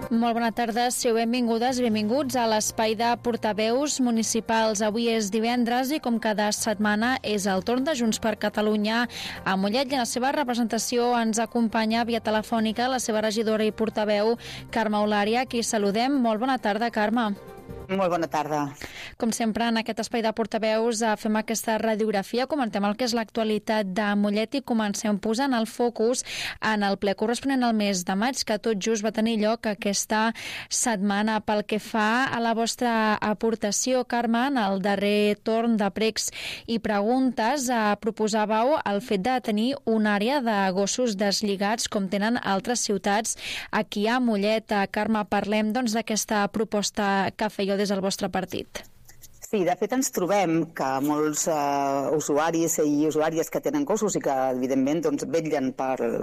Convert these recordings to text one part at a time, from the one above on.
Molt bona tarda, sou benvingudes i benvinguts a l'espai de portaveus municipals. Avui és divendres i com cada setmana és el torn de Junts per Catalunya a Mollet, i en la seva representació ens acompanya via telefònica la seva regidora i portaveu Carme Eulària, a qui saludem. Molt bona tarda, Carme. Molt bona tarda. Com sempre, en aquest espai de portaveus fem aquesta radiografia, comentem el que és l'actualitat de Mollet i comencem posant el focus en el ple corresponent al mes de maig, que tot just va tenir lloc aquesta setmana. Pel que fa a la vostra aportació, Carme, en el darrer torn de pregs i preguntes proposàveu el fet de tenir una àrea de gossos deslligats com tenen altres ciutats aquí a Mollet. Carme, parlem d'aquesta proposta que fèieu des del vostre partit. Sí, de fet ens trobem que molts usuaris i usuàries que tenen gossos i que evidentment vetllen pel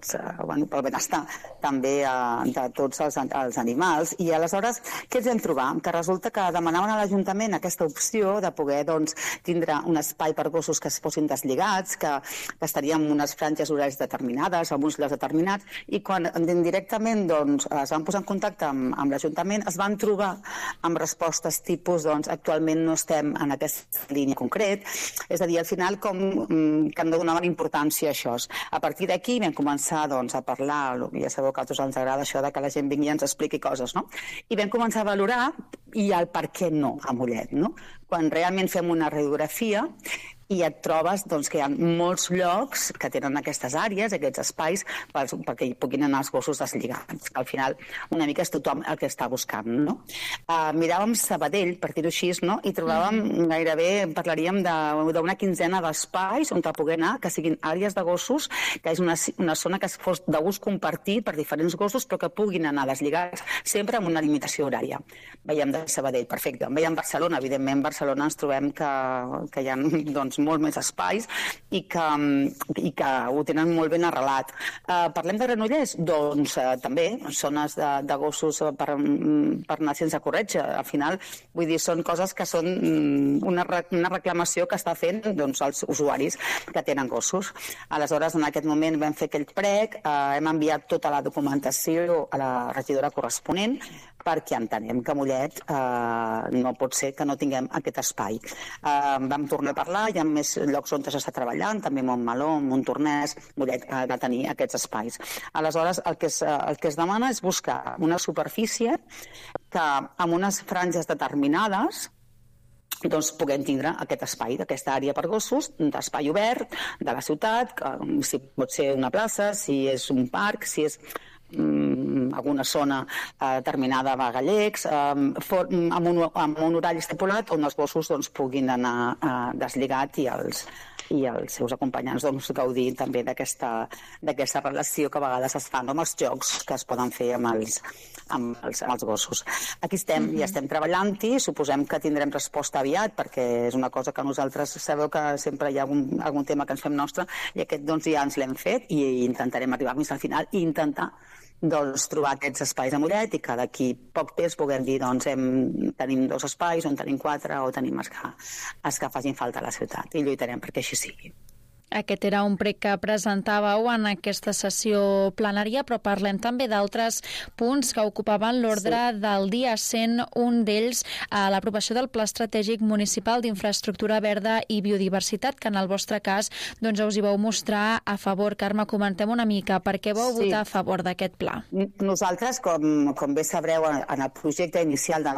benestar també de tots els animals, i aleshores què ens vam trobar? Que resulta que demanaven a l'Ajuntament aquesta opció de poder tindre un espai per gossos que es fossin deslligats, que estaríem en unes franges horaris determinades, en uns llocs determinats, i quan directament es van posar en contacte amb l'Ajuntament es van trobar amb respostes tipus actualment no estem en aquesta línia concret, és a dir, al final com que no donaven importància a això. A partir d'aquí vam començar a parlar, ja sabeu que a tots ens agrada això de que la gent vingui i ens expliqui coses, no? I vam començar a valorar i el per què no a Mollet, no? Quan realment fem una radiografia i et trobes que hi ha molts llocs que tenen aquestes àrees, aquests espais, perquè hi puguin anar els gossos deslligats. Al final, una mica és tothom el que està buscant, no? Miràvem Sabadell, per dir-ho així, no? I trobàvem gairebé, parlaríem d'una quinzena d'espais on poder anar, que siguin àrees de gossos, que és una zona que fos de gust compartit per diferents gossos, però que puguin anar deslligats sempre amb una limitació horària. Veiem de Sabadell, perfecte. Veiem Barcelona, evidentment, Barcelona ens trobem que hi ha, molt més espais i que ho tenen molt ben arrelat. Parlem de Granollers? També, zones de gossos per anar sense corretge. Al final, vull dir, són coses que són una reclamació que està fent els usuaris que tenen gossos. Aleshores, en aquest moment vam fer aquell prec, hem enviat tota la documentació a la regidora corresponent, perquè entenem que a Mollet no pot ser que no tinguem aquest espai. Vam tornar a parlar, hi ha més llocs on s'està treballant, també Montmeló, Montornès, Mollet ha de tenir aquests espais. Aleshores, el que es demana és buscar una superfície que amb unes franges determinades puguem tindre aquest espai, d'aquesta àrea per gossos, d'espai obert de la ciutat, si pot ser una plaça, si és un parc, si és alguna zona determinada de gallecs, amb un horari estipulat on els gossos puguin anar deslligats i els seus acompanyants gaudir també d'aquesta relació que a vegades es fan amb els jocs que es poden fer amb els gossos. Aquí estem, ja estem treballant-hi, suposem que tindrem resposta aviat, perquè és una cosa que nosaltres sabeu que sempre hi ha algun tema que ens fem nostre, i aquest ja ens l'hem fet i intentarem arribar fins al final i intentar trobar aquests espais a Mollet i que d'aquí poc temps puguem dir tenim 2 espais, on tenim 4 o tenim els que facin falta a la ciutat, i lluitarem perquè així sigui. Aquest era un prec que presentàveu en aquesta sessió plenària, però parlem també d'altres punts que ocupaven l'ordre del dia, sent un d'ells l'aprovació del Pla Estratègic Municipal d'Infraestructura Verda i Biodiversitat, que en el vostre cas us hi vau mostrar a favor. Carme, comentem una mica per què vau votar a favor d'aquest pla. Nosaltres, com bé sabreu, en el projecte inicial de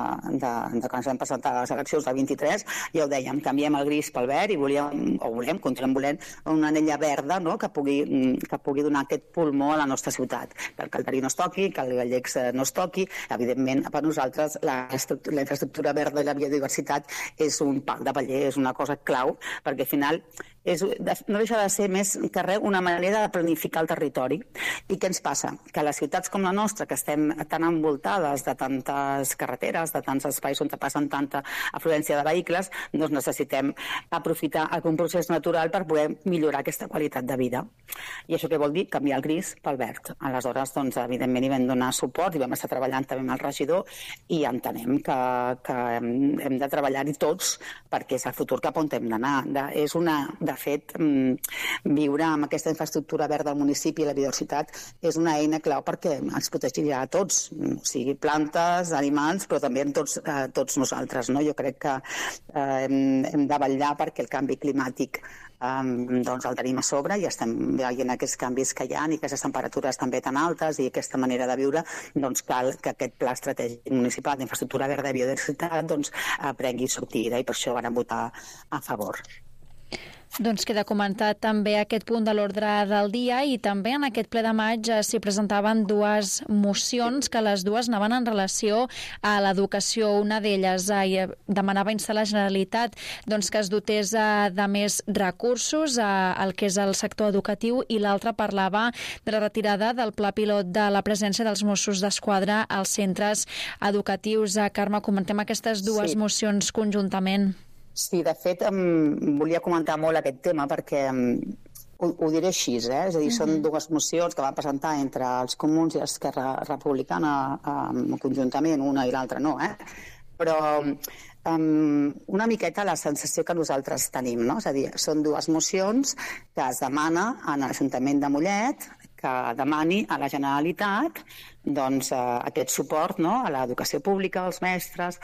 quan ens vam presentar a les eleccions del 23, ja ho dèiem, canviem el gris pel verd i continuem volent una anella verda, no?, que pugui donar aquest pulmó a la nostra ciutat, que el Calderí no es toqui, que el Gallecs no es toqui. Evidentment, per nosaltres la infraestructura verda i la biodiversitat és un pal de paller, és una cosa clau, perquè al final no deixa de ser més que res una manera de planificar el territori. I què ens passa? Que a les ciutats com la nostra, que estem tan envoltades de tantes carreteres, de tants espais on passen tanta afluència de vehicles, necessitem aprofitar algun procés natural per poder millorar aquesta qualitat de vida. I això què vol dir? Canviar el gris pel verd. Aleshores, evidentment, hi vam donar suport i vam estar treballant també amb el regidor i entenem que hem de treballar-hi tots perquè és el futur cap on hem d'anar. És una de fet, viure amb aquesta infraestructura verda al municipi i la biodiversitat és una eina clau perquè ens protegirà a tots, o sigui, plantes, animals, però també en tots nosaltres, no? Jo crec que hem de vetllar perquè el canvi climàtic doncs el tenim a sobre i estem veient aquests canvis que hi ha i aquestes temperatures també tan altes i aquesta manera de viure, doncs cal que aquest pla estratègic municipal d'infraestructura verda i biodiversitat doncs prengui sortida i per això van votar a favor. Doncs queda comentat també aquest punt de l'ordre del dia i també en aquest ple de maig s'hi presentaven dues mocions que les dues anaven en relació a l'educació. Una d'elles demanava instar la Generalitat que es dotés de més recursos al que és el sector educatiu i l'altra parlava de la retirada del pla pilot de la presència dels Mossos d'Esquadra als centres educatius. Carme, comentem aquestes dues mocions conjuntament. Sí, de fet, volia comentar molt aquest tema perquè ho diré així, és a dir, són dues mocions que van presentar entre els comuns i Esquerra Republicana conjuntament, una i l'altra no, però una miqueta la sensació que nosaltres tenim, no? És a dir, són dues mocions que es demana a l'Ajuntament de Mollet que demani a la Generalitat doncs, aquest suport, no? A l'educació pública, als mestres.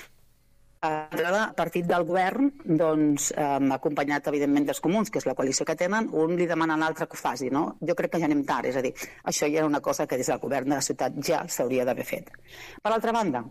Partit del govern, doncs, acompanyat, evidentment, dels comuns, que és la coalició que tenen, un li demana a l'altre que ho faci, no? Jo crec que ja anem tard, és a dir, això ja era una cosa que des del govern de la ciutat ja s'hauria d'haver fet. Per altra banda,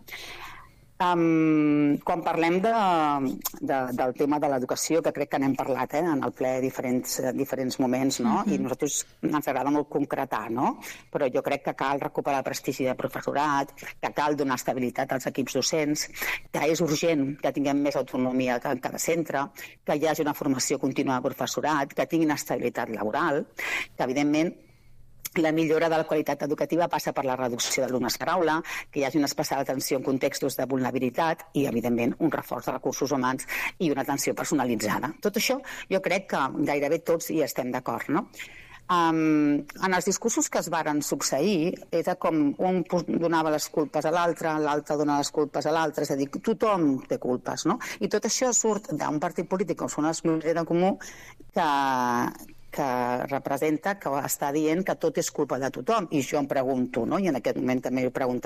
quan parlem del tema de l'educació, que crec que n'hem parlat en el ple diferents moments, no? I a nosaltres ens agrada molt concretar, no? Però jo crec que cal recuperar el prestigi del professorat, que cal donar estabilitat als equips docents, que és urgent que tinguem més autonomia en cada centre, que hi hagi una formació contínua de professorat, que tinguin estabilitat laboral, que evidentment la millora de la qualitat educativa passa per la reducció d'alumnes per aula, que hi hagi una especial atenció en contextos de vulnerabilitat i, evidentment, un reforç de recursos humans i una atenció personalitzada. Tot això jo crec que gairebé tots hi estem d'acord, no? En els discursos que es varen succeir era com un donava les culpes a l'altre, l'altre donava les culpes a l'altre, és a dir, tothom té culpes, no? I tot això surt d'un partit polític com són els Comuns en Comú que representa, que està dient que tot és culpa de tothom. I jo em pregunto, no? I en aquest moment també he preguntat